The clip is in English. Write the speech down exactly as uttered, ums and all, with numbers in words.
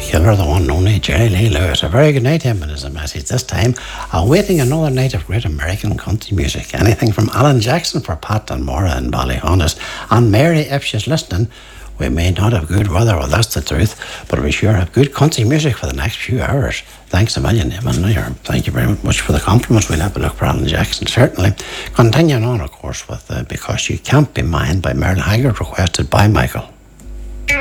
killer, the one and only Jerry Lee Lewis. A very good night to him and his message this time, awaiting another night of great American country music. Anything from Alan Jackson for Pat and Maura and Ballyhonest. And Mary, if she's listening, we may not have good weather, well that's the truth, but we sure have good country music for the next few hours. Thanks a million, Evan. Thank you very much for the compliments. We'll have a look for Alan Jackson, certainly. Continuing on, of course, with uh, Because You Can't Be Mine by Merle Haggard, requested by Michael.